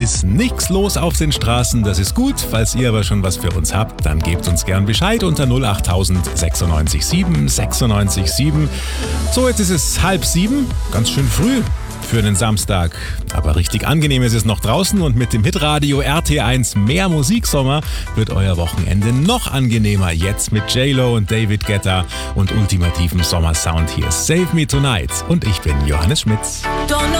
ist nichts los auf den Straßen, das ist gut. Falls ihr aber schon was für uns habt, dann gebt uns gern Bescheid unter 08000 96 7 96 7. So, jetzt ist es 6:30, ganz schön früh für einen Samstag. Aber richtig angenehm ist es noch draußen und mit dem Hitradio RT1 Mehr Musiksommer wird euer Wochenende noch angenehmer. Jetzt mit J-Lo und David Guetta und ultimativem Sommersound. Hier ist Save Me Tonight und ich bin Johannes Schmitz.